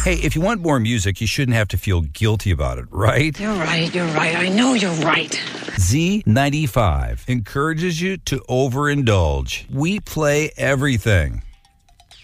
Hey, if you want more music, you shouldn't have to feel guilty about it, right? You're right. I know you're right. Z95 encourages you to overindulge. We play everything.